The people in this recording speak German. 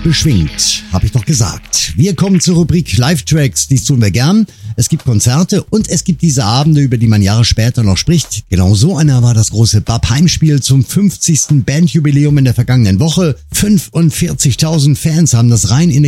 beschwingt, habe ich doch gesagt. Wir kommen zur Rubrik Live-Tracks, dies tun wir gern. Es gibt Konzerte und es gibt diese Abende, über die man Jahre später noch spricht. Genau so einer war das große BAP-Heimspiel zum 50. Bandjubiläum in der vergangenen Woche. 45.000 Fans haben das rein in